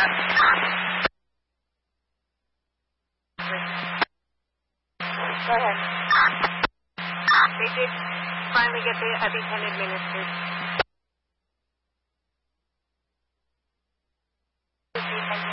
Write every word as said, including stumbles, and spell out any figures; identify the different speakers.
Speaker 1: that.
Speaker 2: Go ahead.
Speaker 1: They did finally get the EpiPen administered.